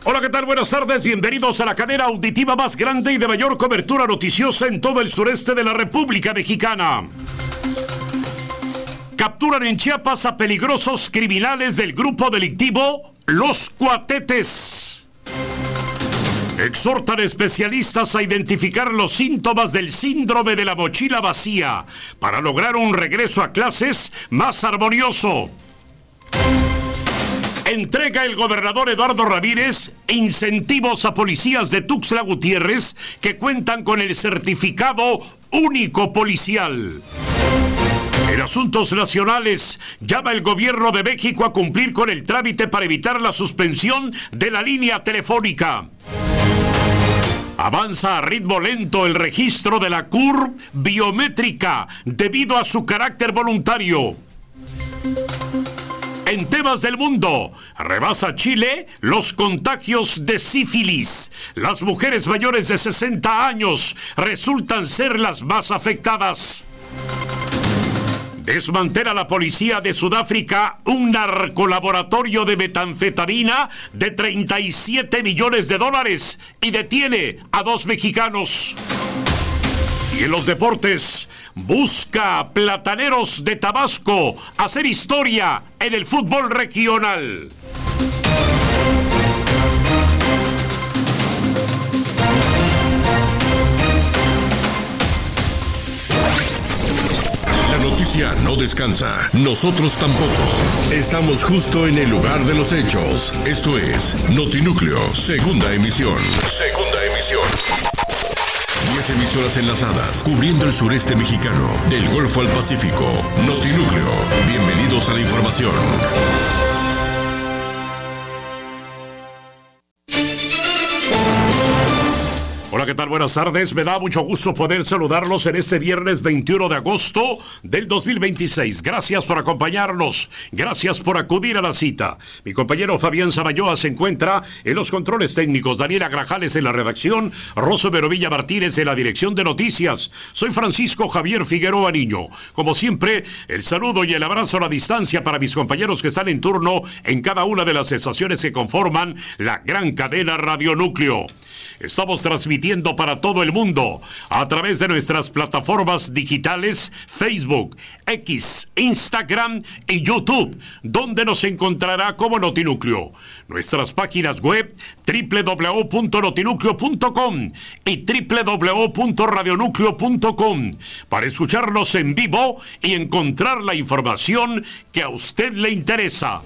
Hola, ¿qué tal? Buenas tardes, bienvenidos a la cadena auditiva más grande y de mayor cobertura noticiosa en todo el sureste de la República Mexicana. Capturan en Chiapas a peligrosos criminales del grupo delictivo Los Cuatetes. Exhortan especialistas a identificar los síntomas del síndrome de la mochila vacía para lograr un regreso a clases más armonioso. Entrega el gobernador Eduardo Ramírez incentivos a policías de Tuxtla Gutiérrez que cuentan con el certificado único policial. En asuntos nacionales, llama el gobierno de México a cumplir con el trámite para evitar la suspensión de la línea telefónica. Avanza a ritmo lento el registro de la CURP biométrica debido a su carácter voluntario. En temas del mundo, rebasa Chile los contagios de sífilis. Las mujeres mayores de 60 años resultan ser las más afectadas. Desmantela la policía de Sudáfrica un narcolaboratorio de metanfetamina de $37 millones y detiene a 2 mexicanos. Y en los deportes, busca a Plataneros de Tabasco hacer historia en el fútbol regional. La noticia no descansa, nosotros tampoco. Estamos justo en el lugar de los hechos. Esto es Notinúcleo, segunda emisión. Segunda emisión. 10 emisoras enlazadas, cubriendo el sureste mexicano, del Golfo al Pacífico. Notinúcleo, bienvenidos a la información. Hola, ¿qué tal? Buenas tardes. Me da mucho gusto poder saludarlos en este viernes 21 de agosto del 2026. Gracias por acompañarnos. Gracias por acudir a la cita. Mi compañero Fabián Samayoa se encuentra en los controles técnicos. Daniela Grajales en la redacción. Rosso Verovilla Martínez en la dirección de noticias. Soy Francisco Javier Figueroa Niño. Como siempre, el saludo y el abrazo a la distancia para mis compañeros que están en turno en cada una de las estaciones que conforman la gran cadena Radio Núcleo. Estamos transmitiendo para todo el mundo a través de nuestras plataformas digitales Facebook, X, Instagram y YouTube, donde nos encontrará como Notinúcleo. Nuestras páginas web www.notinucleo.com y www.radionucleo.com para escucharnos en vivo y encontrar la información que a usted le interesa.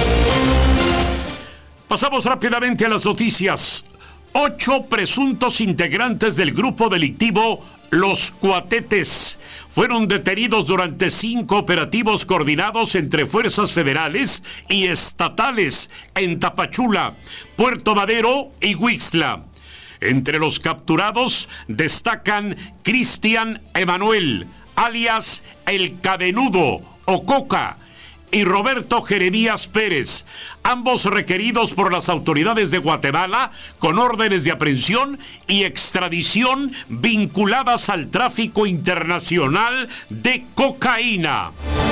Pasamos rápidamente a las noticias. 8 presuntos integrantes del grupo delictivo Los Cuatetes fueron detenidos durante 5 operativos coordinados entre fuerzas federales y estatales en Tapachula, Puerto Madero y Huixtla. Entre los capturados destacan Cristian Emanuel, alias El Cadenudo o Coca, y Roberto Jeremías Pérez, ambos requeridos por las autoridades de Guatemala con órdenes de aprehensión y extradición vinculadas al tráfico internacional de cocaína.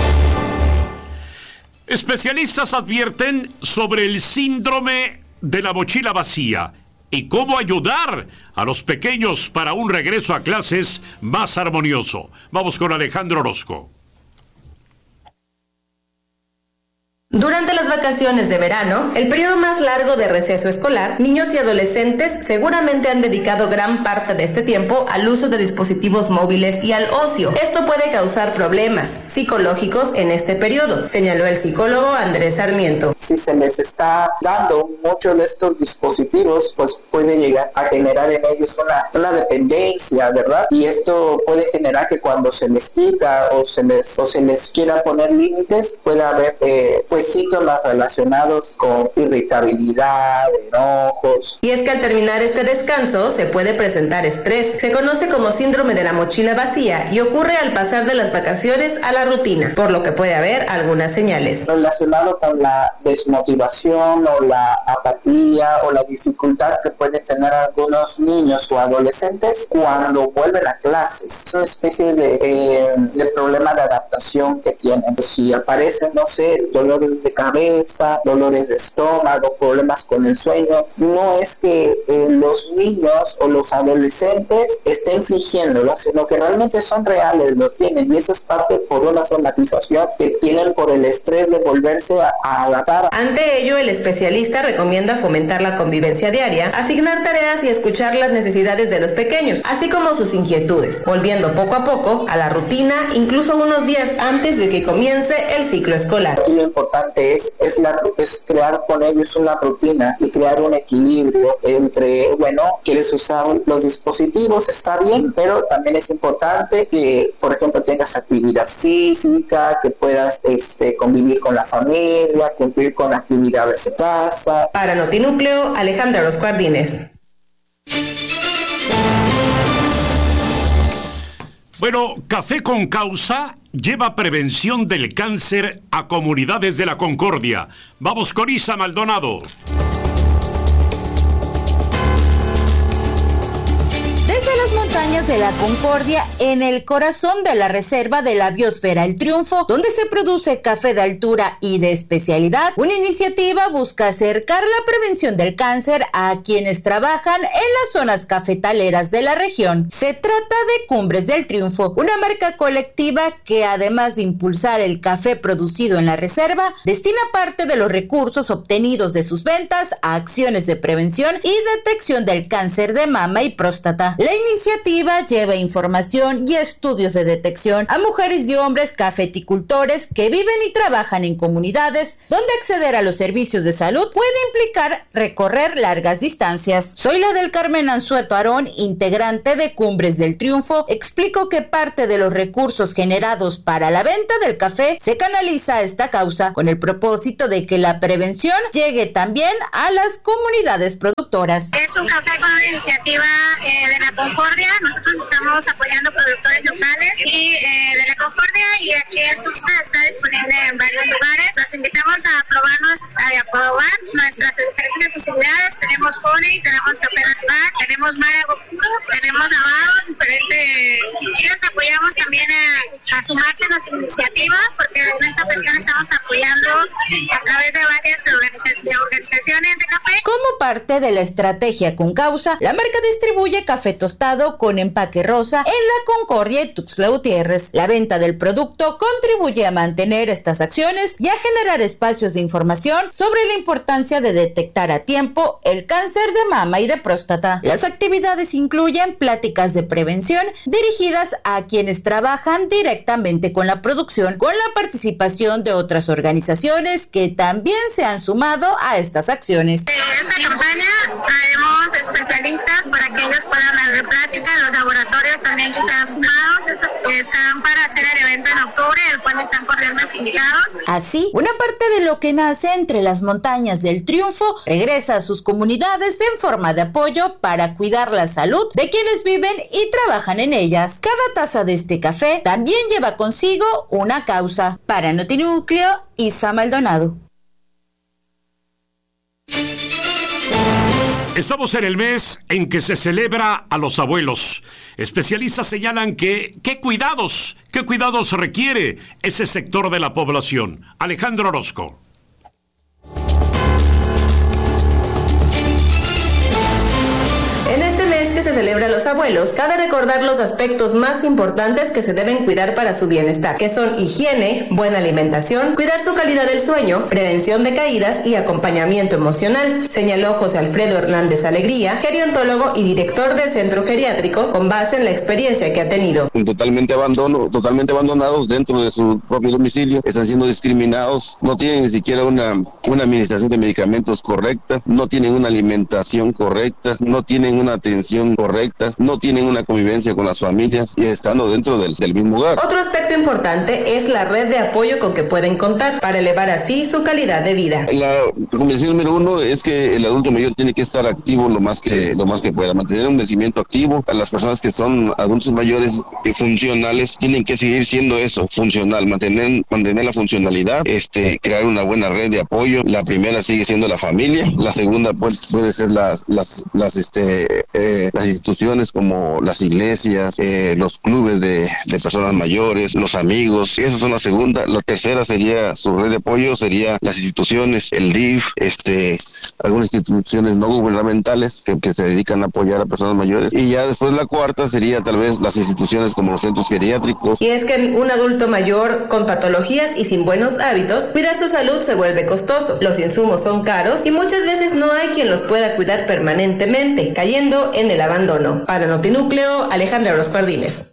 Especialistas advierten sobre el síndrome de la mochila vacía y cómo ayudar a los pequeños para un regreso a clases más armonioso. Vamos con Alejandro Orozco. Durante las vacaciones de verano, el periodo más largo de receso escolar, niños y adolescentes seguramente han dedicado gran parte de este tiempo al uso de dispositivos móviles y al ocio. Esto puede causar problemas psicológicos en este periodo, señaló el psicólogo Andrés Sarmiento. Si se les está dando mucho de estos dispositivos, pues puede llegar a generar en ellos una dependencia, ¿verdad? Y esto puede generar que cuando se les quita o se les quiera poner límites, pueda haber síntomas relacionados con irritabilidad, enojos. Y es que al terminar este descanso se puede presentar estrés. Se conoce como síndrome de la mochila vacía y ocurre al pasar de las vacaciones a la rutina, por lo que puede haber algunas señales. Relacionado con la desmotivación o la apatía o la dificultad que pueden tener algunos niños o adolescentes cuando vuelven a clases. Es una especie de problema de adaptación que tienen. Si aparecen, no sé, dolores dolores de cabeza, dolores de estómago, problemas con el sueño. No es que los niños o los adolescentes estén fingiéndolo, sino que realmente son reales, lo tienen, y eso es parte por una somatización que tienen por el estrés de volverse a adaptar. Ante ello, el especialista recomienda fomentar la convivencia diaria, asignar tareas y escuchar las necesidades de los pequeños, así como sus inquietudes, volviendo poco a poco a la rutina, incluso unos días antes de que comience el ciclo escolar. Y lo importante es crear con ellos una rutina y crear un equilibrio entre, bueno, quieres usar los dispositivos, está bien, pero también es importante que, por ejemplo, tengas actividad física, que puedas convivir con la familia, cumplir con actividades de casa. Para Notinúcleo, Alejandra Orozco Ardínez. Bueno, Café con Causa lleva prevención del cáncer a comunidades de la Concordia. Vamos con Isa Maldonado. Desde las montañas de la Concordia, en el corazón de la reserva de la biosfera El Triunfo, donde se produce café de altura y de especialidad, una iniciativa busca acercar la prevención del cáncer a quienes trabajan en las zonas cafetaleras de la región. Se trata de Cumbres del Triunfo, una marca colectiva que, además de impulsar el café producido en la reserva, destina parte de los recursos obtenidos de sus ventas a acciones de prevención y detección del cáncer de mama y próstata. La iniciativa lleva información y estudios de detección a mujeres y hombres cafeticultores que viven y trabajan en comunidades donde acceder a los servicios de salud puede implicar recorrer largas distancias. Soy la del Carmen Anzueto Arón, integrante de Cumbres del Triunfo. Explico que parte de los recursos generados para la venta del café se canaliza a esta causa con el propósito de que la prevención llegue también a las comunidades productoras. Es un café con una iniciativa de la Concordia. Nosotros estamos apoyando productores locales y de la Concordia, y aquí en Tuxtla está disponible en varios lugares. Los invitamos a probar nuestras diferentes posibilidades. Tenemos honey, tenemos café natural, tenemos marago puro, tenemos lavado diferente. Y los apoyamos también a sumarse a nuestra iniciativa, porque en esta ocasión estamos apoyando a través de varias organizaciones de café. Como parte de la estrategia con causa, la marca distribuye café tostado con empaque rosa en la Concordia y Tuxtla Gutiérrez. La venta del producto contribuye a mantener estas acciones y a generar espacios de información sobre la importancia de detectar a tiempo el cáncer de mama y de próstata. Las actividades incluyen pláticas de prevención dirigidas a quienes trabajan directamente con la producción, con la participación de otras organizaciones que también se han sumado a estas acciones. En esta campaña traemos especialistas para que ellos puedan dar plática. Los laboratorios también que se han sumado están para hacer el evento en octubre, el cual están cordialmente invitados. Así, una parte de lo que nace entre las montañas del Triunfo regresa a sus comunidades en forma de apoyo para cuidar la salud de quienes viven y trabajan en ellas. Cada taza de este café también lleva consigo una causa. Para Notinúcleo, Isa Maldonado. Estamos en el mes en que se celebra a los abuelos. Especialistas señalan que qué cuidados requiere ese sector de la población. Alejandro Orozco. En este mes que se celebra a los abuelos, cabe recordar los aspectos más importantes que se deben cuidar para su bienestar, que son higiene, buena alimentación, cuidar su calidad del sueño, prevención de caídas y acompañamiento emocional, señaló José Alfredo Hernández Alegría, geriantólogo y director del centro geriátrico, con base en la experiencia que ha tenido. Totalmente abandonados dentro de su propio domicilio, están siendo discriminados, no tienen ni siquiera una administración de medicamentos correcta, no tienen una alimentación correcta, no tienen una atención correcta, no tienen una convivencia con las familias y estando dentro del mismo hogar. Otro aspecto importante es la red de apoyo con que pueden contar para elevar así su calidad de vida. La recomendación número 1 es que el adulto mayor tiene que estar activo lo más que pueda, mantener un crecimiento activo. A las personas que son adultos mayores y funcionales tienen que seguir siendo eso, funcional, mantener la funcionalidad, crear una buena red de apoyo. La primera sigue siendo la familia, la segunda puede ser las instituciones como las iglesias, los clubes de personas mayores, los amigos. Esa es una segunda. La tercera sería su red de apoyo, sería las instituciones, el DIF, algunas instituciones no gubernamentales que se dedican a apoyar a personas mayores. Y ya después la cuarta sería tal vez las instituciones como los centros geriátricos. Y es que en un adulto mayor con patologías y sin buenos hábitos, cuidar su salud se vuelve costoso. Los insumos son caros y muchas veces no hay quien los pueda cuidar permanentemente, cayendo en el abandono. Para Notinúcleo, Alejandra Orozco Ardínez.